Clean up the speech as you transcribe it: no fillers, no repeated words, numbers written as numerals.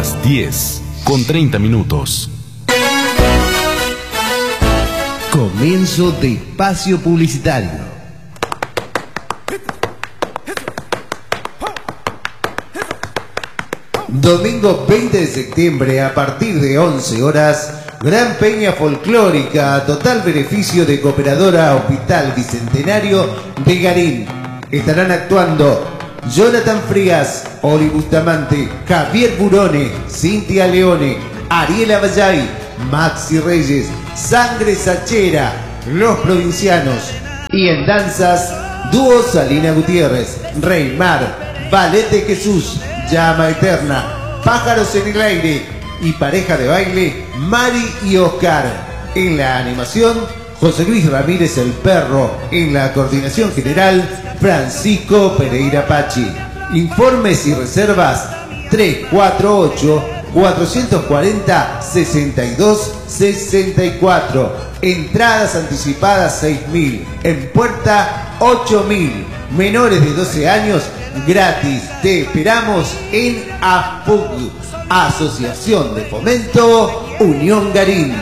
las 10:30. Comienzo de espacio publicitario. Domingo 20 de septiembre a partir de 11 horas, Gran Peña Folclórica a total beneficio de Cooperadora Hospital Bicentenario de Garín. Estarán actuando Jonathan Frías, Ori Bustamante, Javier Burone, Cintia Leone, Ariela Vallay, Maxi Reyes, Sangre Sachera, Los Provincianos. Y en danzas, dúo Salina Gutiérrez, Reymar, Ballet de Jesús, Llama Eterna, Pájaros en el Aire y pareja de baile Mari y Oscar. En la animación, José Luis Ramírez el Perro. En la coordinación general, Francisco Pereira Pachi. Informes y reservas 348-440-6264. Entradas anticipadas 6.000. En puerta 8.000. Menores de 12 años gratis. Te esperamos en AFUG, Asociación de Fomento Unión Garín.